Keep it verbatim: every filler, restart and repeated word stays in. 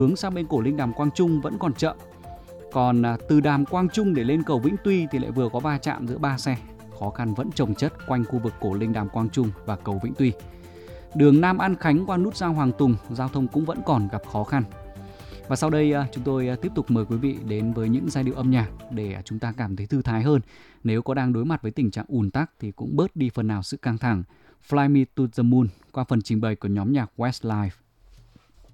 hướng sang bên cổ Linh Đàm Quang Trung vẫn còn chậm. Còn à, từ Đàm Quang Trung để lên cầu Vĩnh Tuy thì lại vừa có va chạm giữa ba xe. Khó khăn vẫn chồng chất quanh khu vực cổ Linh Đàm Quang Trung và cầu Vĩnh Tuy. Đường Nam An Khánh qua nút giao Hoàng Tùng, giao thông cũng vẫn còn gặp khó khăn. Và sau đây chúng tôi tiếp tục mời quý vị đến với những giai điệu âm nhạc để chúng ta cảm thấy thư thái hơn. Nếu có đang đối mặt với tình trạng ùn tắc thì cũng bớt đi phần nào sự căng thẳng. Fly Me to the Moon qua phần trình bày của nhóm nhạc Westlife.